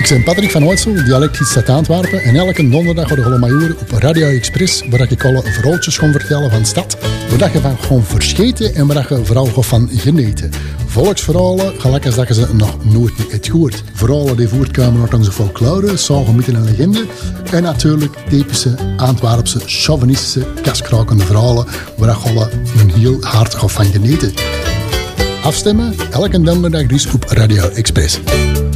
Ik ben Patrick van Ooitsel, dialectgids uit Antwerpen. En elke donderdag worden we maar op Radio Express, waar ik alle verhaaltjes ga vertellen van de stad. Waar je van gewoon verscheten en waar je vooral van genieten. Volksverhalen, gelijk als dat je ze nog nooit niet hebt gehoord. Verhalen die voortkomen uit onze folklore, zagen met een legende. En natuurlijk typische Antwerpse, chauvinistische, kaskrakende verhalen, waar je een heel hart van genieten. Afstemmen, elke donderdag dus op Radio Express.